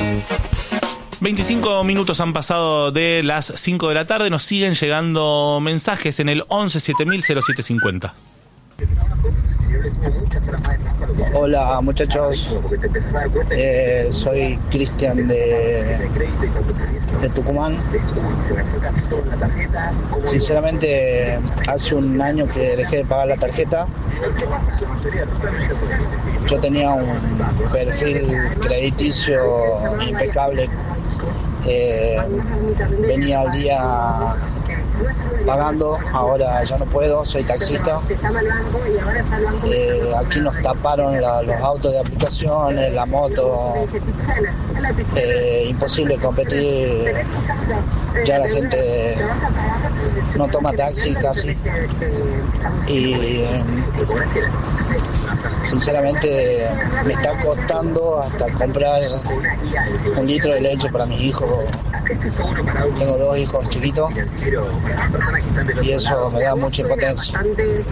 25 minutos han pasado de las 5 de la tarde. Nos siguen llegando mensajes en el 11 7000 0750. Hola muchachos, soy Cristian de Tucumán. Sinceramente hace un año que dejé de pagar la tarjeta. Yo tenía un perfil crediticio impecable, venía al día pagando, ahora ya no puedo, soy taxista. Aquí nos taparon los autos de aplicaciones, la moto, imposible competir, ya la gente no toma taxi casi y sinceramente me está costando hasta comprar 1 litro de leche para mis hijos. Tengo 2 hijos chiquitos y eso me da mucha impotencia.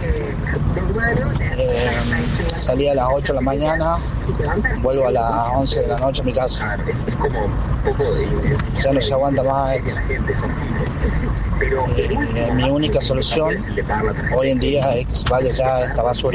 Salí a las 8 de la mañana, vuelvo a las 11 de la noche a mi casa. Ya no se aguanta más esto. Mi única solución hoy en día es que se vaya ya esta basura.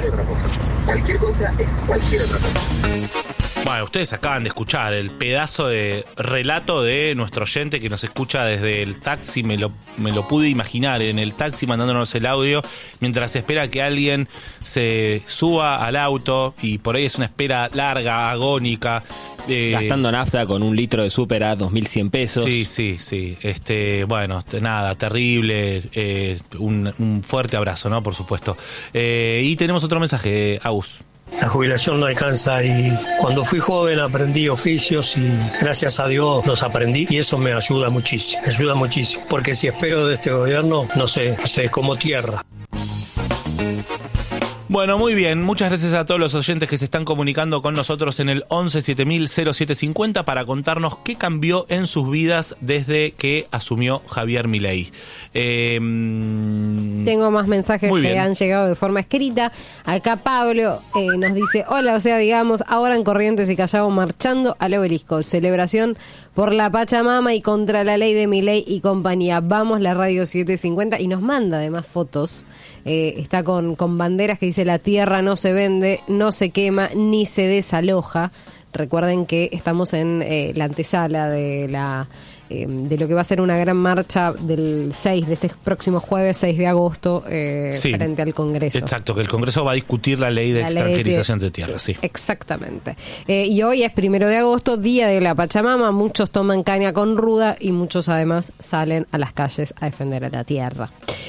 Bueno, ustedes acaban de escuchar el pedazo de relato de nuestro oyente que nos escucha desde el taxi. Me lo pude imaginar en el taxi mandándonos el audio mientras espera que alguien se suba al auto, y por ahí es una espera larga, agónica. Gastando nafta con 1 litro de súper a 2.100 pesos. Sí. Bueno, nada, terrible. Un fuerte abrazo, ¿no? Por supuesto. Y tenemos otro mensaje, Agus. La jubilación no alcanza y cuando fui joven aprendí oficios y gracias a Dios los aprendí y eso me ayuda muchísimo, porque si espero de este gobierno, no sé, como tierra. Bueno, muy bien. Muchas gracias a todos los oyentes que se están comunicando con nosotros en el 11 7000 0750 para contarnos qué cambió en sus vidas desde que asumió Javier Milei. Tengo más mensajes que han llegado de forma escrita. Acá Pablo nos dice: hola, o sea, digamos, ahora en Corrientes y Callao marchando al Obelisco. Celebración por la Pachamama y contra la ley de Milei y compañía. Vamos, la radio 750. Y nos manda además fotos. Está con banderas que dice: la tierra no se vende, no se quema, ni se desaloja. Recuerden que estamos en la antesala de lo que va a ser una gran marcha del 6, de este próximo jueves 6 de agosto, frente al Congreso. Exacto, que el Congreso va a discutir la ley de extranjerización de tierras, sí. Exactamente. Y hoy es 1 de agosto, día de la Pachamama. Muchos toman caña con ruda y muchos además salen a las calles a defender a la tierra.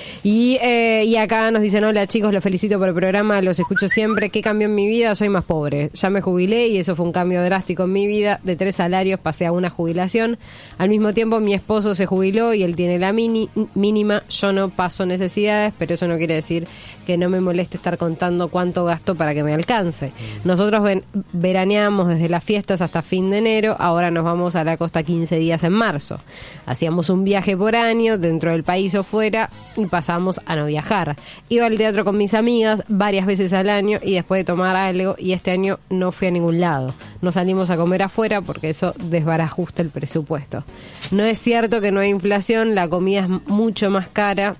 Y acá nos dicen: hola chicos, los felicito por el programa, los escucho siempre. ¿Qué cambió en mi vida? Soy más pobre. Ya me jubilé y eso fue un cambio drástico en mi vida. De 3 salarios pasé a una jubilación. Al mismo tiempo mi esposo se jubiló y él tiene la mínima. Yo no paso necesidades, pero eso no quiere decir que no me moleste estar contando cuánto gasto para que me alcance. Nosotros veraneamos desde las fiestas hasta fin de enero. Ahora nos vamos a la costa 15 días en marzo. Hacíamos un viaje por año dentro del país o fuera y pasamos a no viajar. Iba al teatro con mis amigas varias veces al año y después de tomar algo, y este año no fui a ningún lado. No salimos a comer afuera porque eso desbarajusta el presupuesto. No es cierto que no hay inflación, la comida es mucho más cara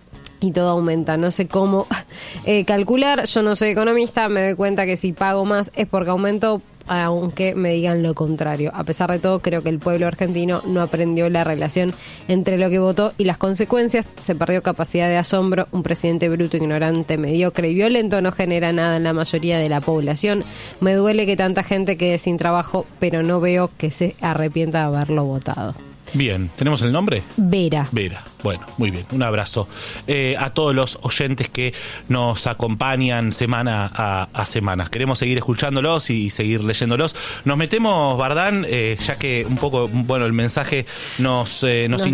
y todo aumenta. No sé cómo calcular, yo no soy economista, me doy cuenta que si pago más es porque aumentó, aunque me digan lo contrario. A pesar de todo, creo que el pueblo argentino no aprendió la relación entre lo que votó y las consecuencias. Se perdió capacidad de asombro. Un presidente bruto, ignorante, mediocre y violento no genera nada en la mayoría de la población. Me duele que tanta gente quede sin trabajo, pero no veo que se arrepienta de haberlo votado. Bien, ¿tenemos el nombre? Vera. Bueno, muy bien, un abrazo a todos los oyentes que nos acompañan semana a semana. Queremos seguir escuchándolos y seguir leyéndolos. Nos metemos, Bardán, ya que un poco, bueno, el mensaje nos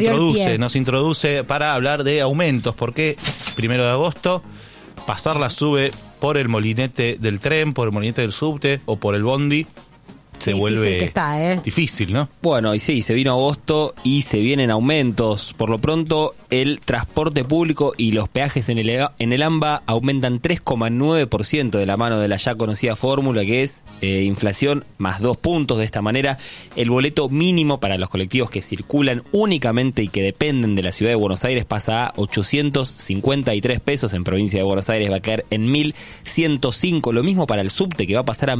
introduce para hablar de aumentos, porque 1 de agosto pasar la sube por el molinete del tren, por el molinete del subte o por el bondi se Difícil vuelve que está, difícil, ¿no? Bueno, y sí, se vino agosto y se vienen aumentos. Por lo pronto, el transporte público y los peajes en el AMBA aumentan 3,9% de la mano de la ya conocida fórmula, que es inflación más 2 puntos. De esta manera, el boleto mínimo para los colectivos que circulan únicamente y que dependen de la ciudad de Buenos Aires pasa a 853 pesos. En provincia de Buenos Aires va a caer en 1.105. Lo mismo para el subte, que va a pasar a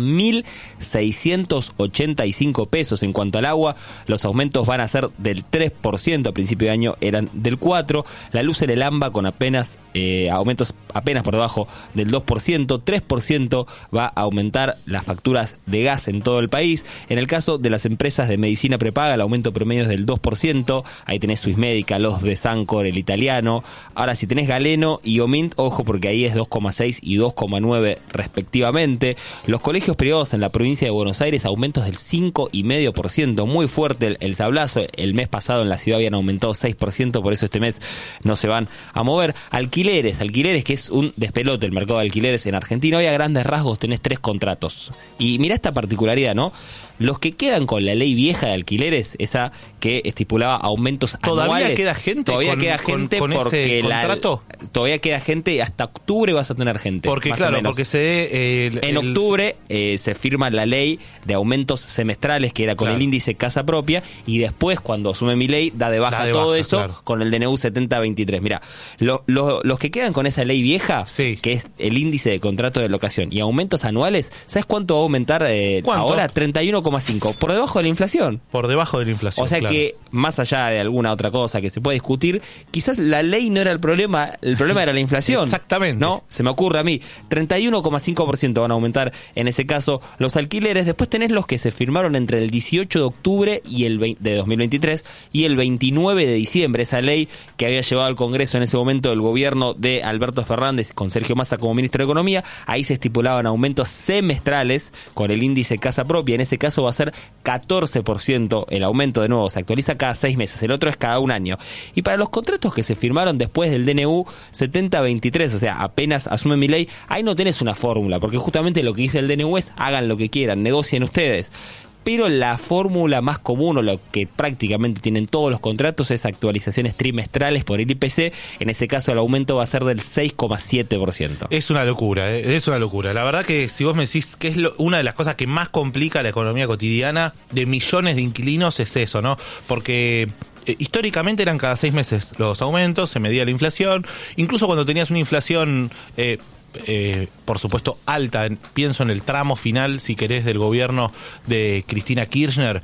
1.685 pesos. En cuanto al agua, los aumentos van a ser del 3%, a principio de año eran del 4%. La luz en el AMBA con apenas aumentos apenas por debajo del 2%, 3% va a aumentar las facturas de gas en todo el país. En el caso de las empresas de medicina prepaga, el aumento promedio es del 2%, ahí tenés Swissmedica, los de Sancor, el italiano. Ahora, si tenés Galeno y Omint, ojo, porque ahí es 2,6 y 2,9 respectivamente. Los colegios privados en la provincia de Buenos Aires, aumentos del 5,5%, muy fuerte el sablazo. El mes pasado en la ciudad habían aumentado 6%, por eso este mes no se van a mover. Alquileres, que es un despelote el mercado de alquileres en Argentina. Hoy a grandes rasgos tenés 3 contratos. Y mirá esta particularidad, ¿no? Los que quedan con la ley vieja de alquileres, esa que estipulaba aumentos ¿Todavía anuales. queda gente? Todavía con, queda gente con porque ese contrato. Todavía queda gente, hasta octubre vas a tener gente. Porque más claro, o menos. porque se En octubre se firma la ley de aumentos semestrales, que era con el índice casa propia, y después, cuando asume mi ley, da de baja todo eso, claro, con el DNU 7023. Mira, los que quedan con esa ley vieja, que es el índice de contrato de locación y aumentos anuales, ¿sabes cuánto va a aumentar ahora? 31,5, por debajo de la inflación. Por debajo de la inflación. O sea, claro, que más allá de alguna otra cosa que se puede discutir, quizás la ley no era el problema era la inflación. Exactamente. ¿No? Se me ocurre a mí. 31,5% van a aumentar en ese caso los alquileres. Después tenés los que se firmaron entre el 18 de octubre y de 2023 y el 29 de diciembre. Esa ley que había llevado al Congreso en ese momento el gobierno de Alberto Fernández con Sergio Massa como ministro de Economía. Ahí se estipulaban aumentos semestrales con el índice casa propia. En ese caso va a ser 14% el aumento. De nuevo, se actualiza cada 6 meses. El otro es cada un año. Y para los contratos que se firmaron después del DNU 7023, o sea, apenas asume mi ley, ahí no tenés una fórmula, porque justamente lo que dice el DNU es hagan lo que quieran, negocien ustedes. Pero la fórmula más común, o lo que prácticamente tienen todos los contratos, es actualizaciones trimestrales por el IPC. En ese caso el aumento va a ser del 6,7%. Es una locura, es una locura. La verdad que si vos me decís que es una de las cosas que más complica la economía cotidiana de millones de inquilinos, es eso, ¿no? Porque históricamente eran cada 6 meses los aumentos, se medía la inflación. Incluso cuando tenías una inflación por supuesto alta, pienso en el tramo final, si querés, del gobierno de Cristina Kirchner,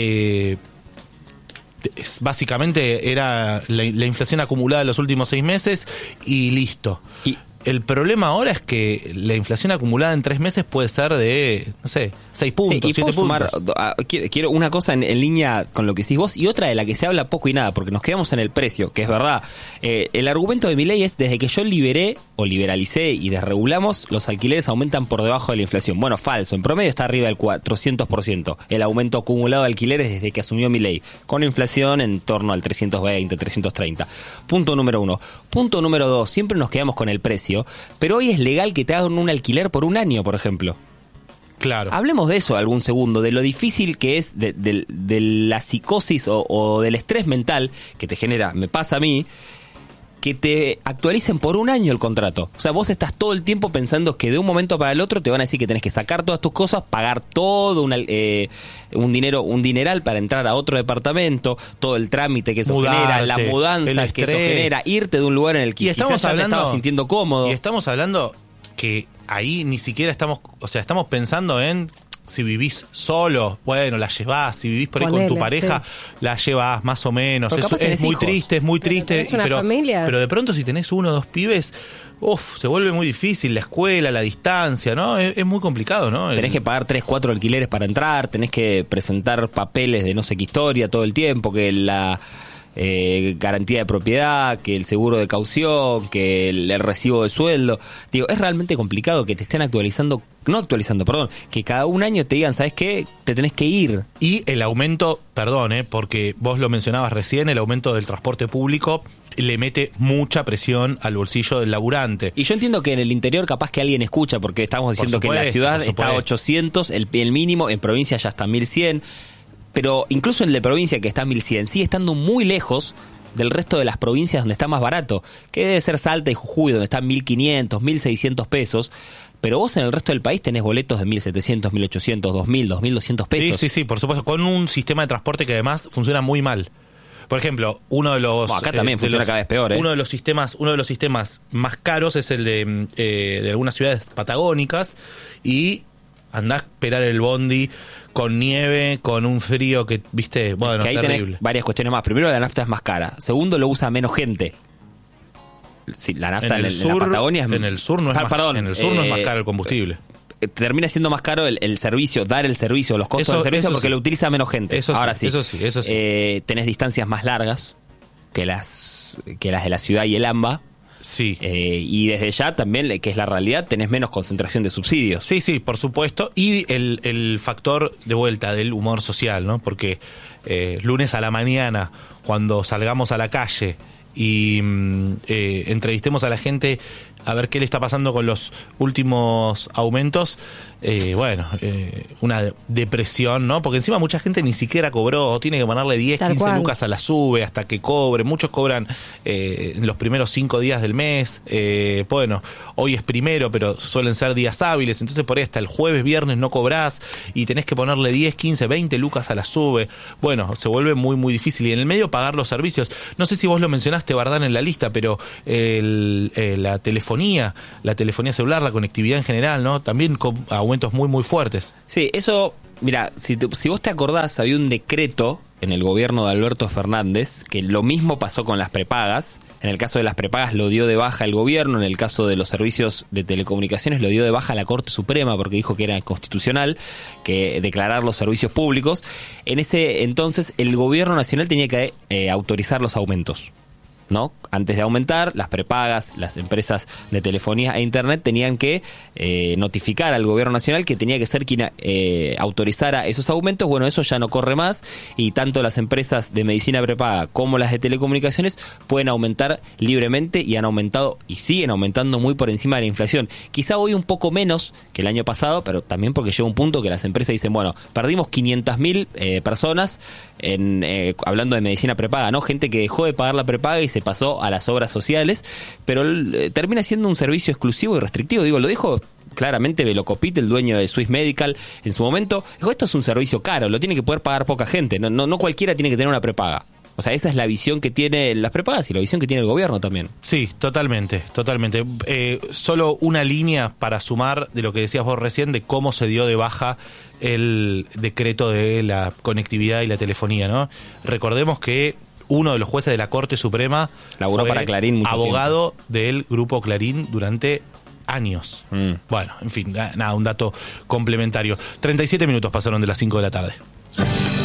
básicamente era la inflación acumulada en los últimos 6 meses y listo. El problema ahora es que la inflación acumulada en 3 meses puede ser de, no sé, 6 puntos, 7 puntos. Quiero una cosa en línea con lo que decís vos y otra de la que se habla poco y nada, porque nos quedamos en el precio, que es verdad. El argumento de Milei es: desde que yo liberé o liberalicé y desregulamos, los alquileres aumentan por debajo de la inflación. Bueno, falso. En promedio está arriba del 400% el aumento acumulado de alquileres desde que asumió Milei, con inflación en torno al 320, 330. Punto número 1. Punto número 2. Siempre nos quedamos con el precio. Pero hoy es legal que te hagan un alquiler por un año, por ejemplo. Claro. Hablemos de eso algún segundo, de lo difícil que es de la psicosis o del estrés mental que te genera, me pasa a mí, que te actualicen por un año el contrato. O sea, vos estás todo el tiempo pensando que de un momento para el otro te van a decir que tenés que sacar todas tus cosas, pagar todo un dineral para entrar a otro departamento, todo el trámite que eso genera, la mudanza que eso genera, irte de un lugar en el que quizás ya te estabas sintiendo cómodo. Y estamos hablando que ahí ni siquiera estamos pensando en si vivís solo, bueno, la llevás. Si vivís por ahí con tu pareja, la llevás más o menos. Es muy triste, pero de pronto si tenés 1 o 2 pibes, se vuelve muy difícil. La escuela, la distancia, ¿no? Es muy complicado, ¿no? Tenés que pagar 3, 4 alquileres para entrar, tenés que presentar papeles de no sé qué historia todo el tiempo, que la garantía de propiedad, que el seguro de caución, que el recibo de sueldo. Digo, es realmente complicado que te estén actualizando que cada un año te digan, ¿sabes qué? Te tenés que ir. Y el aumento, perdón, porque vos lo mencionabas recién, el aumento del transporte público le mete mucha presión al bolsillo del laburante. Y yo entiendo que en el interior capaz que alguien escucha, porque estamos diciendo que en la ciudad está a 800, el mínimo, en provincia ya está 1100, pero incluso en el de provincia que está 1100, sigue estando muy lejos del resto de las provincias donde está más barato, que debe ser Salta y Jujuy, donde están 1.500, 1.600 pesos. Pero vos en el resto del país tenés boletos de 1.700, 1.800, 2.000, 2.200 pesos. Sí, por supuesto, con un sistema de transporte que además funciona muy mal. Por ejemplo, uno de los... Bueno, acá también funciona cada vez peor, Uno de los sistemas más caros es el de algunas ciudades patagónicas, y andás a esperar el bondi con nieve, con un frío que, viste, bueno, que ahí terrible. Tenés varias cuestiones más. Primero, la nafta es más cara. Segundo, lo usa menos gente. Sí, la nafta en la Patagonia es... En el sur no es más caro el combustible. Termina siendo más caro el servicio, dar el servicio, los costos del servicio, porque lo utiliza menos gente. Ahora sí. Eso sí. Tenés distancias más largas que las de la ciudad y el AMBA. Sí. Y desde ya también, que es la realidad, tenés menos concentración de subsidios. Sí, por supuesto. Y el factor de vuelta del humor social, ¿no? Porque lunes a la mañana, cuando salgamos a la calle y entrevistemos a la gente a ver qué le está pasando con los últimos aumentos, una depresión, ¿no? Porque encima mucha gente ni siquiera cobró, tiene que ponerle 10, 15 lucas a la SUBE hasta que cobre. Muchos cobran en los primeros 5 días del mes. Hoy es primero, pero suelen ser días hábiles, entonces por ahí hasta el jueves, viernes no cobrás y tenés que ponerle 10, 15, 20 lucas a la SUBE. Bueno, se vuelve muy, muy difícil. Y en el medio pagar los servicios. No sé si vos lo mencionaste, Bardán, en la lista, pero la telefonía celular, la conectividad en general, ¿no? También con aumentos muy, muy fuertes. Sí, eso, mira, si vos te acordás, había un decreto en el gobierno de Alberto Fernández, que lo mismo pasó con las prepagas. En el caso de las prepagas lo dio de baja el gobierno, en el caso de los servicios de telecomunicaciones lo dio de baja la Corte Suprema porque dijo que era inconstitucional que declarar los servicios públicos. En ese entonces el gobierno nacional tenía que autorizar los aumentos, ¿no? Antes de aumentar, las prepagas, las empresas de telefonía e internet tenían que notificar al gobierno nacional que tenía que ser quien autorizara esos aumentos. Bueno, eso ya no corre más y tanto las empresas de medicina prepaga como las de telecomunicaciones pueden aumentar libremente y han aumentado y siguen aumentando muy por encima de la inflación. Quizá hoy un poco menos que el año pasado, pero también porque llega un punto que las empresas dicen, bueno, perdimos 500.000 personas hablando de medicina prepaga, ¿no? Gente que dejó de pagar la prepaga y se pasó a las obras sociales, pero termina siendo un servicio exclusivo y restrictivo. Lo dijo claramente Velocopit, el dueño de Swiss Medical, en su momento. Dijo, esto es un servicio caro, lo tiene que poder pagar poca gente, no cualquiera tiene que tener una prepaga. O sea, esa es la visión que tienen las prepagas y la visión que tiene el gobierno también. Sí, totalmente. Solo una línea para sumar de lo que decías vos recién, de cómo se dio de baja el decreto de la conectividad y la telefonía, ¿no? Recordemos que uno de los jueces de la Corte Suprema laburó para Clarín mucho abogado tiempo del grupo Clarín durante años. Bueno, en fin, nada, un dato complementario. 37 minutos pasaron de las 5 de la tarde.